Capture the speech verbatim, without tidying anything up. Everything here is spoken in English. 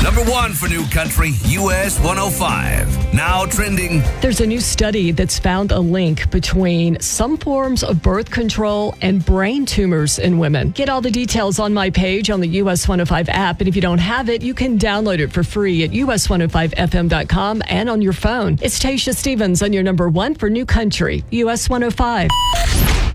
Number one for New Country, U S one oh five. Now trending. There's a new study that's found a link between some forms of birth control and brain tumors in women. Get all the details on my page on the U S one oh five app. And if you don't have it, you can download it for free at U S one oh five F M dot com and on your phone. It's Tasha Stevens on your number one for New Country, U S one oh five.